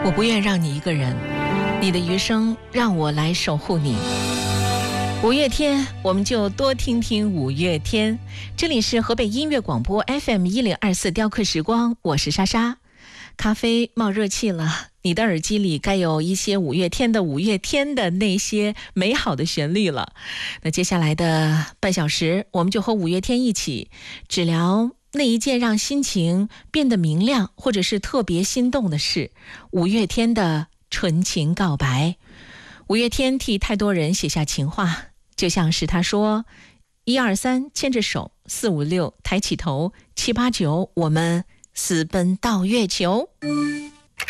我不愿让你一个人，你的余生让我来守护你。五月天，我们就多听听五月天。这里是河北音乐广播 FM1024 雕刻时光，我是莎莎。咖啡冒热气了，你的耳机里该有一些五月天的那些美好的旋律了。那接下来的半小时，我们就和五月天一起只聊那一件让心情变得明亮或者是特别心动的事，五月天的纯情告白。五月天替太多人写下情话，就像是他说：1、2、3牵着手，4、5、6抬起头，7、8、9我们私奔到月球。